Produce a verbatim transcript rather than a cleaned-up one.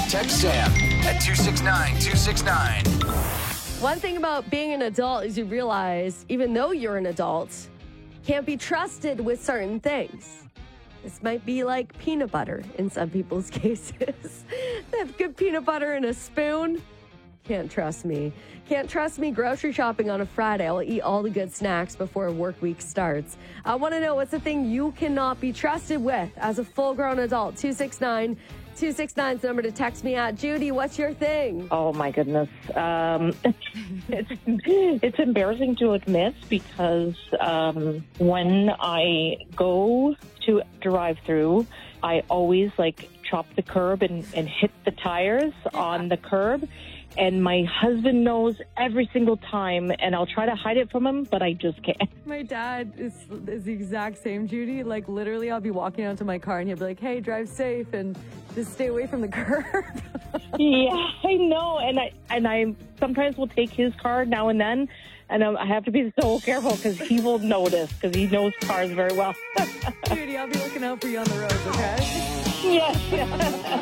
Text Sam at two six nine two six nine. One thing about being an adult is you realize, even though you're an adult, can't be trusted with certain things. This might be like peanut butter in some people's cases. They have good peanut butter in a spoon. Can't trust me. Can't trust me grocery shopping on a Friday. I'll eat all the good snacks before work week starts. I want to know what's the thing you cannot be trusted with as a full-grown adult. two six nine two six nine is the number to text me at. Judy, what's your thing? Oh, my goodness. Um, it's, it's embarrassing to admit because um, when I go to drive through, I always like chop the curb and, and hit the tires yeah. on the curb. And my husband knows every single time, and I'll try to hide it from him, but I just can't. My dad is, is the exact same, Judy. Like, literally, I'll be walking out to my car, and he'll be like, hey, drive safe, and just stay away from the curb. Yeah, I know. And I and I sometimes will take his car now and then, and um, I have to be so careful because he will notice because he knows cars very well. Judy, I'll be looking out for you on the roads, okay? Yes, yeah.